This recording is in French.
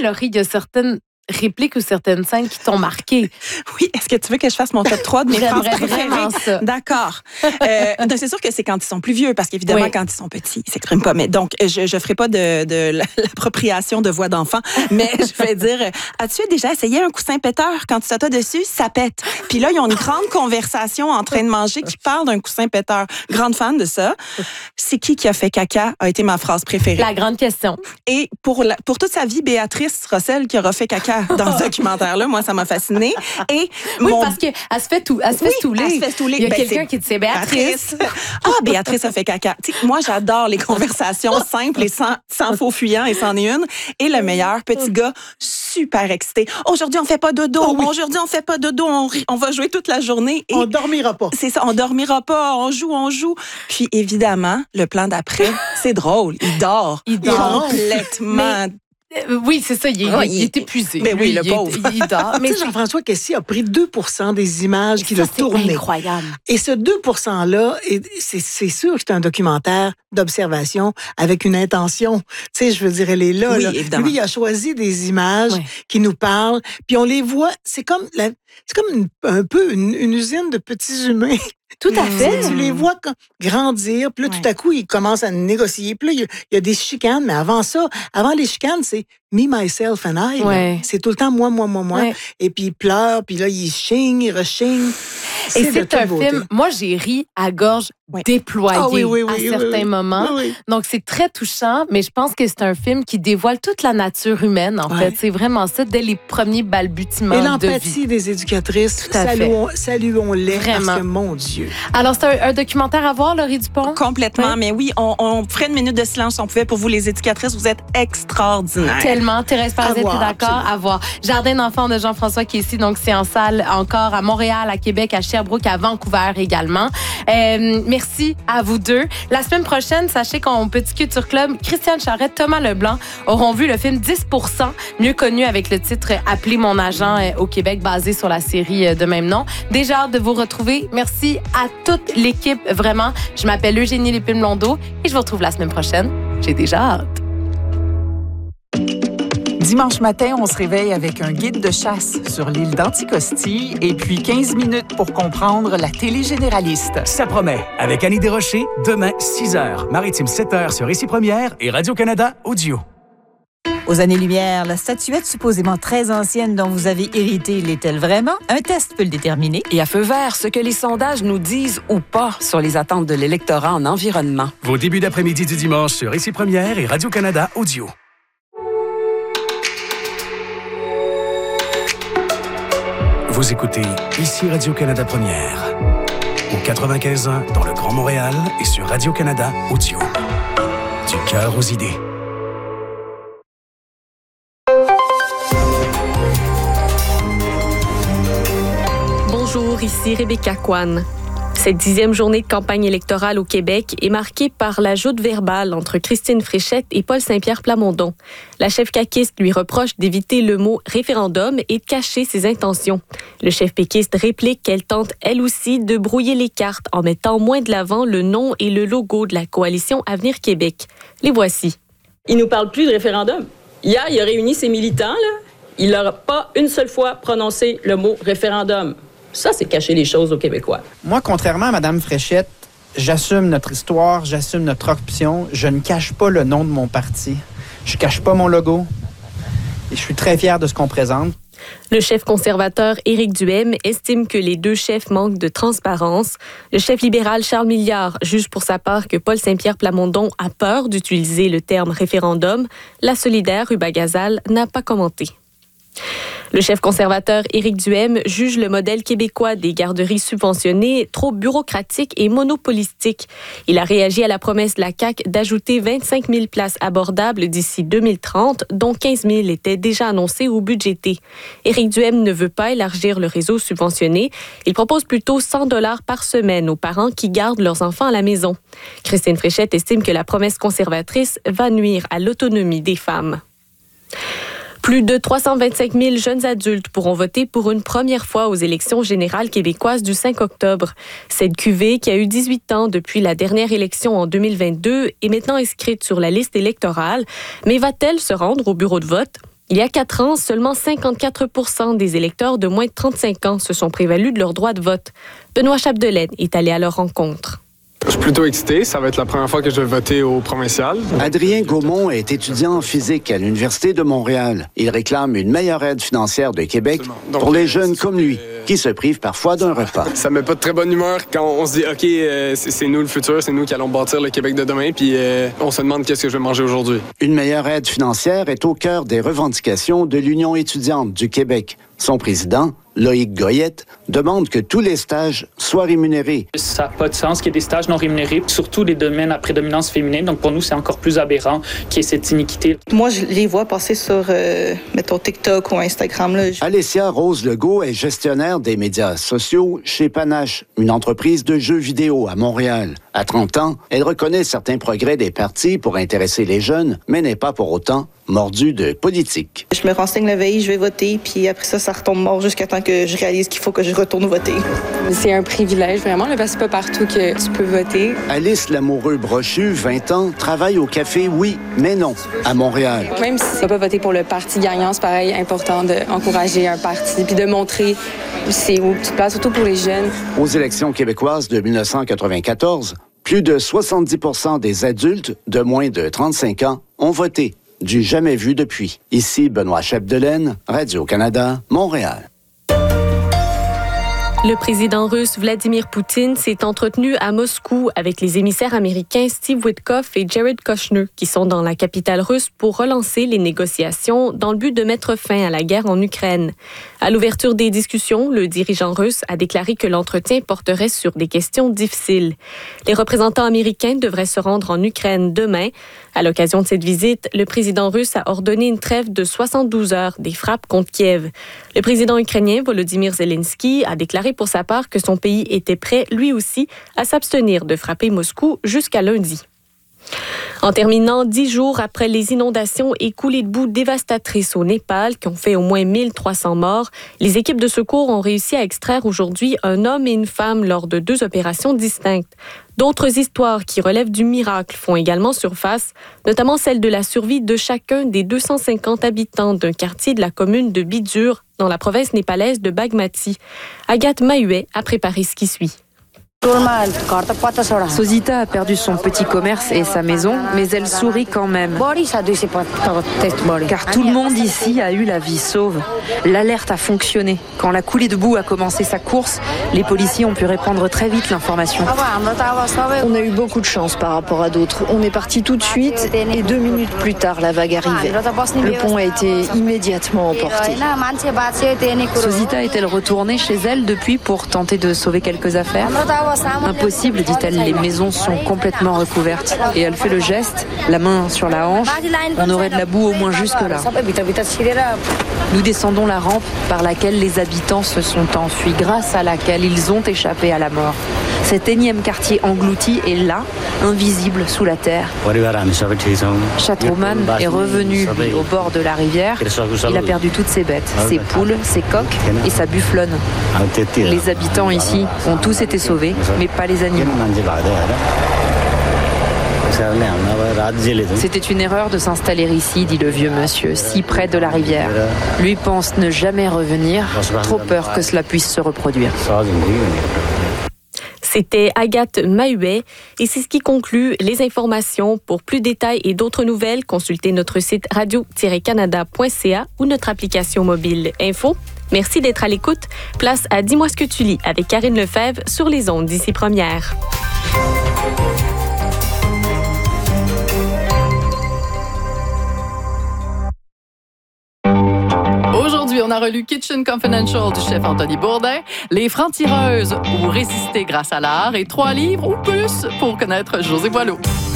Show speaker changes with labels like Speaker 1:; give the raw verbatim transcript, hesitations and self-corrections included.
Speaker 1: Laurie, il y a certaines répliques ou certaines scènes qui t'ont marqué.
Speaker 2: Oui, est-ce que tu veux que je fasse mon top trois de mes phrases préférées?
Speaker 1: Vraiment ça.
Speaker 2: D'accord. Euh, c'est sûr que c'est quand ils sont plus vieux, parce qu'évidemment, oui. quand ils sont petits, ils s'expriment pas. Mais donc, je ne ferai pas de, de l'appropriation de voix d'enfant, mais je vais dire, as-tu déjà essayé un coussin péteur? Quand tu t'assois dessus, ça pète. Puis là, ils ont une grande conversation en train de manger qui parle d'un coussin péteur. Grande fan de ça. C'est qui qui a fait caca a été ma phrase préférée.
Speaker 1: La grande question.
Speaker 2: Et pour, la, pour toute sa vie, Béatrice Rossel qui aura fait caca dans ce documentaire-là. Moi, ça m'a fascinée. Et
Speaker 1: oui,
Speaker 2: mon...
Speaker 1: parce qu'elle se fait tout, elle se fait
Speaker 2: oui,
Speaker 1: stouler.
Speaker 2: Elle se fait stouler.
Speaker 1: Il y a
Speaker 2: ben,
Speaker 1: quelqu'un qui dit c'est Béatrice.
Speaker 2: Béatrice. Ah, Béatrice a fait caca. T'sais, moi, j'adore les conversations simples et sans, sans faux fuyants et sans une. Et le meilleur, petit gars, super excité. Aujourd'hui, on fait pas dodo. Oh, oui. Aujourd'hui, on fait pas dodo. On, on va jouer toute la journée. Et
Speaker 3: on dormira pas.
Speaker 2: C'est ça, on dormira pas. On joue, on joue. Puis, évidemment, le plan d'après, c'est drôle. Il dort.
Speaker 1: Il dort.
Speaker 2: Complètement.
Speaker 1: Mais... Oui, c'est ça, il est,
Speaker 2: oh,
Speaker 1: il est épuisé.
Speaker 2: Mais oui,
Speaker 1: lui,
Speaker 2: le
Speaker 1: il
Speaker 2: pauvre.
Speaker 1: Est, il dort.
Speaker 3: Mais Jean-François Kessy a pris deux pour cent des images qu'il a tournées.
Speaker 1: C'est incroyable.
Speaker 3: Et ce deux pour cent-là, c'est, c'est sûr que c'est un documentaire d'observation avec une intention. Tu sais, je veux dire, elle est là.
Speaker 2: Oui,
Speaker 3: là.
Speaker 2: évidemment.
Speaker 3: Lui, il a choisi des images
Speaker 1: oui.
Speaker 3: qui nous parlent, puis on les voit. C'est comme, la, c'est comme une, un peu une, une usine de petits humains.
Speaker 1: Tout à fait.
Speaker 3: Tu les vois grandir, puis là, ouais. tout à coup, ils commencent à négocier. Puis là, il y, y a des chicanes, mais avant ça, avant les chicanes, c'est me, myself and I.
Speaker 1: Ouais.
Speaker 3: C'est tout le temps moi, moi, moi, moi. Ouais. Et puis ils pleurent, puis là, ils chignent, ils rechignent.
Speaker 1: Et c'est un beauté. film, moi, j'ai ri à gorge oui. déployée ah, oui, oui, oui, à oui, certains oui, oui. moments. Oui, oui. Donc, c'est très touchant, mais je pense que c'est un film qui dévoile toute la nature humaine, en ouais. fait. C'est vraiment ça, dès les premiers balbutiements de vie.
Speaker 3: Et l'empathie des éducatrices,
Speaker 1: tout à
Speaker 3: saluons,
Speaker 1: fait.
Speaker 3: saluons-les,
Speaker 1: vraiment.
Speaker 3: Parce que, mon Dieu.
Speaker 1: Alors, c'est un, un documentaire à voir, Laurie Dupont?
Speaker 2: Complètement, oui. mais oui, on, on ferait une minute de silence si on pouvait pour vous, les éducatrices. Vous êtes extraordinaires.
Speaker 1: Tellement. Thérèse Paradis, t'es d'accord? À voir. Jardin d'enfants de Jean-François Kessy, donc c'est en salle encore à Montréal, à Québec, à Sherbrooke, à Vancouver également. Euh, merci à vous deux. La semaine prochaine, sachez qu'en Petit Culture Club, Christiane Charette, Thomas Leblanc auront vu le film dix pour cent, mieux connu avec le titre « Appelez mon agent » au Québec, basé sur la série de même nom. Déjà hâte de vous retrouver. Merci à toute l'équipe, vraiment. Je m'appelle Eugénie Lépine-Blondeau et je vous retrouve la semaine prochaine. J'ai déjà hâte.
Speaker 4: Dimanche matin, on se réveille avec un guide de chasse sur l'île d'Anticosti et puis quinze minutes pour comprendre la télé généraliste.
Speaker 5: Ça promet. Avec Annie Desrochers, demain, six heures. Maritime, sept heures sur Ici Première et Radio-Canada Audio.
Speaker 6: Aux années-lumière, la statuette supposément très ancienne dont vous avez hérité l'est-elle vraiment? Un test peut le déterminer.
Speaker 7: Et à feu vert, ce que les sondages nous disent ou pas sur les attentes de l'électorat en environnement.
Speaker 5: Vos débuts d'après-midi du dimanche sur Ici Première et Radio-Canada Audio. Vous écoutez Ici Radio-Canada Première, au quatre-vingt-quinze ans dans le Grand Montréal et sur Radio-Canada Audio. Du cœur aux idées.
Speaker 8: Bonjour, ici Rebecca Kwan. Cette dixième journée de campagne électorale au Québec est marquée par la joute verbale entre Christine Fréchette et Paul Saint-Pierre Plamondon. La chef caquiste lui reproche d'éviter le mot « référendum » et de cacher ses intentions. Le chef péquiste réplique qu'elle tente, elle aussi, de brouiller les cartes en mettant moins de l'avant le nom et le logo de la coalition Avenir Québec. Les voici.
Speaker 9: Il nous parle plus de référendum. Hier, il a réuni ses militants, là. Il n'a pas une seule fois prononcé le mot « référendum ». Ça, c'est cacher les choses aux Québécois.
Speaker 10: Moi, contrairement à Mme Fréchette, j'assume notre histoire, j'assume notre option. Je ne cache pas le nom de mon parti. Je ne cache pas mon logo. Et je suis très fier de ce qu'on présente.
Speaker 8: Le chef conservateur Éric Duhaime estime que les deux chefs manquent de transparence. Le chef libéral Charles Milliard juge pour sa part que Paul Saint-Pierre Plamondon a peur d'utiliser le terme référendum. La solidaire Ruba Gazal n'a pas commenté. Le chef conservateur Éric Duhaime juge le modèle québécois des garderies subventionnées trop bureaucratique et monopolistique. Il a réagi à la promesse de la C A Q d'ajouter vingt-cinq mille places abordables d'ici deux mille trente, dont quinze mille étaient déjà annoncées ou budgétées. Éric Duhaime ne veut pas élargir le réseau subventionné. Il propose plutôt cent dollars par semaine aux parents qui gardent leurs enfants à la maison. Christine Fréchette estime que la promesse conservatrice va nuire à l'autonomie des femmes. Plus de trois cent vingt-cinq mille jeunes adultes pourront voter pour une première fois aux élections générales québécoises du cinq octobre. Cette cuvée, qui a eu dix-huit ans depuis la dernière élection en deux mille vingt-deux, est maintenant inscrite sur la liste électorale. Mais va-t-elle se rendre au bureau de vote? Il y a quatre ans, seulement cinquante-quatre pour cent des électeurs de moins de trente-cinq ans se sont prévalus de leur droit de vote. Benoît Chapdelaine est allé à leur rencontre.
Speaker 11: Je suis plutôt excité. Ça va être la première fois que je vais voter au provincial.
Speaker 12: Adrien Gaumont est étudiant en physique à l'Université de Montréal. Il réclame une meilleure aide financière de Québec Donc, pour les jeunes comme lui, qui se privent parfois d'un repas.
Speaker 11: Ça me met pas de très bonne humeur quand on se dit « OK, euh, c'est, c'est nous le futur, c'est nous qui allons bâtir le Québec de demain », puis euh, on se demande qu'est-ce que je vais manger aujourd'hui.
Speaker 12: Une meilleure aide financière est au cœur des revendications de l'Union étudiante du Québec. Son président, Loïc Goyette, demande que tous les stages soient rémunérés.
Speaker 13: Ça n'a pas de sens qu'il y ait des stages non rémunérés, surtout les domaines à prédominance féminine. Donc pour nous, c'est encore plus aberrant qu'il y ait cette iniquité.
Speaker 14: Moi, je les vois passer sur, euh, mettons, TikTok ou Instagram. Là.
Speaker 12: Alessia Rose Legault est gestionnaire des médias sociaux chez Panache, une entreprise de jeux vidéo à Montréal. À trente ans, elle reconnaît certains progrès des partis pour intéresser les jeunes, mais n'est pas pour autant mordue de politique.
Speaker 14: Je me renseigne la veille, je vais voter, puis après ça, ça retombe mort jusqu'à temps que je réalise qu'il faut que je retourne voter.
Speaker 15: C'est un privilège, vraiment, parce que c'est pas partout que tu peux voter.
Speaker 12: Alice Lamoureux-Brochu, vingt ans, travaille au café Oui, mais non, à Montréal.
Speaker 15: Même si tu vas pas voter pour le parti gagnant, c'est pareil important d'encourager un parti, puis de montrer c'est où tu te places, surtout pour les jeunes.
Speaker 12: Aux élections québécoises de dix-neuf cent quatre-vingt-quatorze, plus de soixante-dix pour cent des adultes de moins de trente-cinq ans ont voté. Du jamais vu depuis. Ici Benoît Chapdelaine, Radio-Canada, Montréal.
Speaker 8: Le président russe Vladimir Poutine s'est entretenu à Moscou avec les émissaires américains Steve Witkoff et Jared Kushner, qui sont dans la capitale russe pour relancer les négociations dans le but de mettre fin à la guerre en Ukraine. À l'ouverture des discussions, le dirigeant russe a déclaré que l'entretien porterait sur des questions difficiles. Les représentants américains devraient se rendre en Ukraine demain. À l'occasion de cette visite, le président russe a ordonné une trêve de soixante-douze heures des frappes contre Kiev. Le président ukrainien Volodymyr Zelensky a déclaré pour sa part que son pays était prêt, lui aussi, à s'abstenir de frapper Moscou jusqu'à lundi. En terminant, dix jours après les inondations et coulées de boue dévastatrices au Népal qui ont fait au moins mille trois cents morts, les équipes de secours ont réussi à extraire aujourd'hui un homme et une femme lors de deux opérations distinctes. D'autres histoires qui relèvent du miracle font également surface, notamment celle de la survie de chacun des deux cent cinquante habitants d'un quartier de la commune de Bidur, dans la province népalaise de Bagmati. Agathe Mahuet a préparé ce qui suit.
Speaker 16: Sosita a perdu son petit commerce et sa maison, mais elle sourit quand même. Car tout le monde ici a eu la vie sauve. L'alerte a fonctionné. Quand la coulée de boue a commencé sa course, les policiers ont pu répandre très vite l'information. On a eu beaucoup de chance par rapport à d'autres. On est parti tout de suite et deux minutes plus tard, la vague arrivait. Le pont a été immédiatement emporté. Sosita est-elle retournée chez elle depuis pour tenter de sauver quelques affaires ? Impossible, dit-elle, les maisons sont complètement recouvertes. Et elle fait le geste, la main sur la hanche. On aurait de la boue au moins jusque-là. Nous descendons la rampe par laquelle les habitants se sont enfuis, grâce à laquelle ils ont échappé à la mort. Cet énième quartier englouti est là, invisible sous la terre. Chatroman est revenu au bord de la rivière. Il a perdu toutes ses bêtes, ses poules, ses coqs et sa bufflonne. Les habitants ici ont tous été sauvés, mais pas les animaux. C'était une erreur de s'installer ici, dit le vieux monsieur, si près de la rivière. Lui pense ne jamais revenir, trop peur que cela puisse se reproduire.
Speaker 8: C'était Agathe Mahuet et c'est ce qui conclut les informations. Pour plus de détails et d'autres nouvelles, consultez notre site radio tiret canada point c a ou notre application mobile Info. Merci d'être à l'écoute. Place à Dis-moi ce que tu lis avec Karine Lefebvre sur les ondes d'Ici Première.
Speaker 17: Aujourd'hui, on a relu Kitchen Confidential du chef Anthony Bourdin, Les Francs-tireuses ou Résister grâce à l'art et trois livres ou plus pour connaître José Boileau.